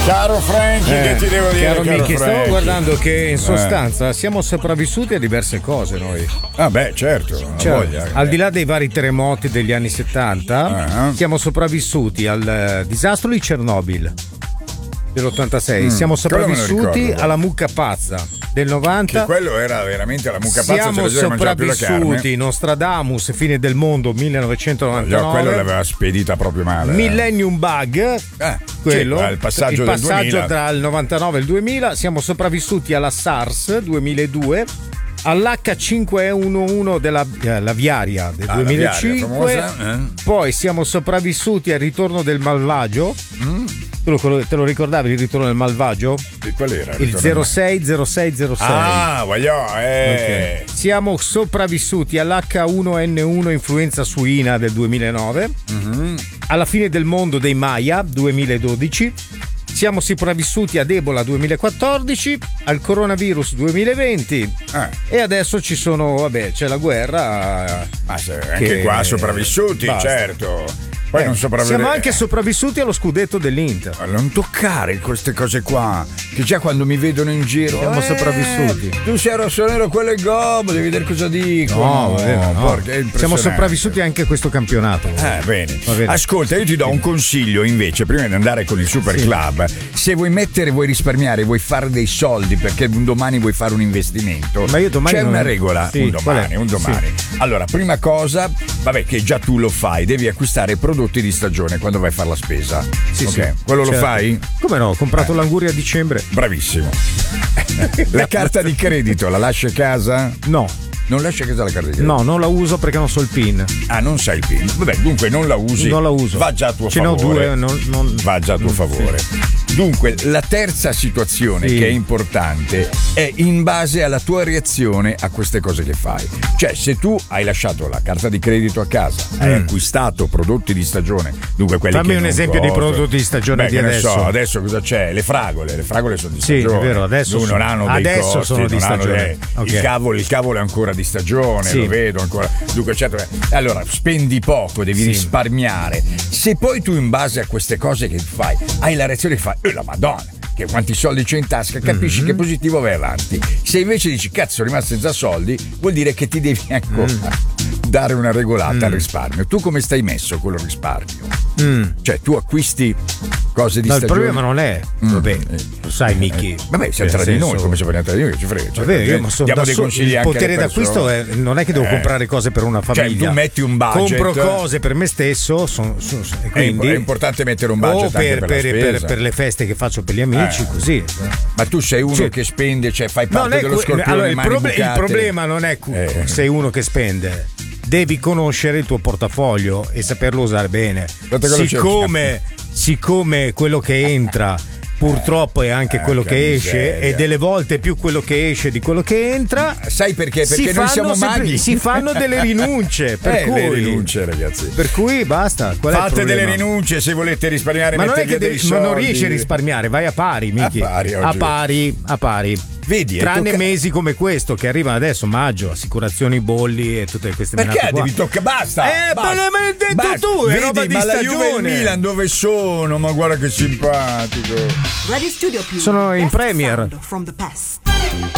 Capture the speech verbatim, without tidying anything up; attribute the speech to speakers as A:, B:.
A: Caro Franky,
B: Eh,
A: che ti devo dire?
B: Caro
A: Caro
B: Mickey, stavo
A: Franky?
B: guardando che in sostanza
A: Eh.
B: siamo sopravvissuti a diverse cose noi.
A: Ah beh, certo, ha
B: Cioè,
A: voglia.
B: al di là dei vari terremoti degli anni settanta,
A: Uh-huh.
B: siamo sopravvissuti al eh, disastro di Chernobyl dell'ottantasei,
A: Mm,
B: siamo
A: quello me lo
B: sopravvissuti
A: ricordo.
B: alla mucca pazza del novanta.
A: Che quello era veramente la mucca pazza,
B: Siamo
A: se la gente mangiava più la carne.
B: sopravvissuti Nostradamus, fine del mondo
A: No,
B: millenovecentonovantanove.
A: quello l'aveva spedita proprio male. eh.
B: Millennium Bug,
A: Eh,
B: quello,
A: sì, il passaggio,
B: il
A: del
B: passaggio
A: duemila.
B: tra il novantanove e il duemila. Siamo sopravvissuti alla SARS duemiladue, all'H cinque N uno della eh, l'aviaria del
A: Ah,
B: duemilacinque,
A: l'aviaria famosa, eh?
B: poi siamo sopravvissuti al ritorno del malvagio.
A: Mm.
B: Tu lo- te lo ricordavi il ritorno del malvagio?
A: E qual era?
B: Il
A: Ritorno-
B: zero sei zero sei zero sei.
A: Ah, voglio, eh.
B: Ok. Siamo sopravvissuti all'H uno N uno influenza suina del duemilanove,
A: Mhm.
B: alla fine del mondo dei Maya duemiladodici, siamo sopravvissuti ad Ebola duemilaquattordici, al coronavirus duemilaventi
A: Ah.
B: e adesso ci sono, vabbè, c'è la guerra.
A: Ma se-
B: che-
A: anche qua sopravvissuti,
B: Basta.
A: certo. Poi
B: Eh,
A: non sopravvivere.
B: siamo anche sopravvissuti allo scudetto dell'Inter.
A: Ma non toccare queste cose qua, che già quando mi vedono in giro
B: Siamo
A: eh,
B: sopravvissuti.
A: Tu sei rossonero, quello è Gobbo, devi vedere cosa dico.
B: No, va bene, no.
A: porca, è
B: Siamo
A: impressionante.
B: sopravvissuti anche a questo campionato.
A: Eh, bene.
B: Va bene.
A: Ascolta, io ti do un consiglio invece, prima di andare con il Super
B: Sì.
A: Club. Se vuoi mettere, vuoi risparmiare, vuoi fare dei soldi perché un domani vuoi fare un investimento.
B: Ma io domani
A: c'è
B: non-
A: una regola,
B: Sì,
A: un
B: qual è?
A: domani, un domani. Allora, prima cosa, vabbè, che già tu lo fai, devi acquistare prodotti di stagione quando vai a fare la spesa.
B: Sì,
A: Ok,
B: sì,
A: quello lo
B: certo.
A: fai?
B: Come no? Ho comprato l'anguria a dicembre.
A: Bravissimo. La carta di credito la lasci a casa?
B: No,
A: Non lasci a casa la carta di credito?
B: no, non la uso perché non so il PIN.
A: Ah, non sai il PIN. Vabbè, dunque non la usi.
B: Non la uso.
A: Va già a tuo
B: Ce ne ho
A: favore.
B: due, non- non-
A: Va già a tuo
B: Mm,
A: favore. Dunque, la terza situazione
B: Sì.
A: che è importante è in base alla tua reazione a queste cose che fai. Cioè, se tu hai lasciato la carta di credito a casa, hai
B: Mm.
A: acquistato prodotti di stagione, dunque quelli
B: Fammi
A: che
B: un
A: non
B: esempio di
A: costano.
B: prodotti di stagione
A: Beh,
B: di
A: che ne
B: adesso.
A: so, adesso cosa c'è? Le fragole, le fragole sono di
B: Sì,
A: stagione.
B: è vero, adesso
A: Dunque
B: sono-
A: non hanno dei
B: adesso
A: costi,
B: sono di
A: non hanno
B: stagione.
A: dei-
B: Ok.
A: il cavolo, il cavolo è ancora di stagione,
B: Sì.
A: lo vedo ancora. Dunque, eccetera. Allora, spendi poco, devi
B: Sì.
A: risparmiare. Se poi tu in base a queste cose che fai hai la reazione che fai, eh la Madonna, che quanti soldi c'è in tasca, capisci
B: Mm-hmm.
A: che positivo vai avanti. Se invece dici cazzo sono rimasto senza soldi, vuol dire che ti devi ancora
B: Mm.
A: dare una regolata al risparmio. Tu come stai messo con il risparmio?
B: Mm.
A: Cioè tu acquisti cose di
B: No, il
A: stagione.
B: problema non è,
A: Mm.
B: vabbè, lo sai Mickey.
A: Vabbè, siamo
B: Nel
A: tra di noi,
B: senso-
A: come se parliamo tra di noi, che ci frega. Cioè,
B: Vabbè, io ma sono
A: diamo
B: da
A: dei
B: solo,
A: consigli
B: il
A: anche
B: potere
A: alle
B: d'acquisto
A: persone.
B: è, non è che devo
A: Eh.
B: comprare cose per una
A: Cioè,
B: famiglia.
A: tu metti un budget.
B: Compro cose per me stesso, son- son- son- e
A: È,
B: quindi
A: imp- è importante mettere un budget
B: o
A: anche
B: per,
A: per,
B: per-
A: la
B: per-
A: spesa.
B: per le feste che faccio per gli amici,
A: Eh.
B: così.
A: Ma tu sei uno
B: Sì.
A: che spende, cioè fai
B: Non
A: parte
B: è
A: dello
B: que-
A: scorpione
B: allora, il,
A: mani
B: proble- il
A: bucate.
B: problema non è cu-
A: Eh.
B: sei uno che spende, devi conoscere il tuo portafoglio e saperlo usare bene.
A: Guarda quello
B: Siccome, siccome quello che entra purtroppo è anche
A: Eh,
B: quello
A: che
B: che esce
A: miseria.
B: e delle volte più quello che esce di quello che entra.
A: Sai perché?
B: Si
A: Perché noi
B: fanno
A: siamo
B: sempre-
A: maghi.
B: si fanno delle rinunce, per
A: eh,
B: cui-
A: le rinunce, ragazzi.
B: Per cui basta. Qual è il
A: Fate
B: problema?
A: delle rinunce se volete risparmiare.
B: Ma non è
A: mettete
B: che
A: dei
B: devi- ma non
A: soldi.
B: riesci a risparmiare, vai a pari, Miki.
A: A pari,
B: a
A: oggi.
B: pari, a pari.
A: Vedi, è
B: Tranne
A: tocca-
B: mesi come questo che arrivano adesso, maggio, assicurazioni bolli e tutte queste
A: Perché
B: menate qua.
A: devi toccare? Basta!
B: Eh,
A: basta.
B: ma l'hai detto
A: Basta.
B: tu, è
A: Vedi,
B: roba di
A: ma la Juve e il
B: stagione.
A: Milan dove sono? Ma guarda che simpatico.
C: Radio Studio più.
B: Sono in
C: Best
B: Premier.
C: sound from the past.